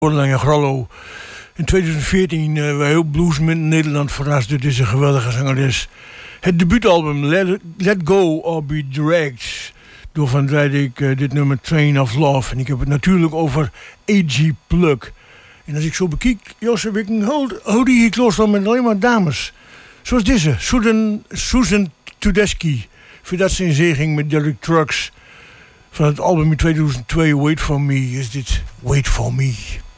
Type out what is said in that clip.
Lange Grollo. In 2014 wij heel blues met Nederland verrast door deze geweldige zangeres. Het debuutalbum Let Go or Be Dragged. Door van draaide ik dit nummer Train of Love. En ik heb het natuurlijk over A.G. Plug. En als ik zo bekijk, Jos, heb ik een heel die klooster met alleen maar dames. Zoals deze, Susan Tedeschi. Voordat ze in zee ging met Derek Trucks. Van het album in 2002, Wait For Me, is dit Wait For Me.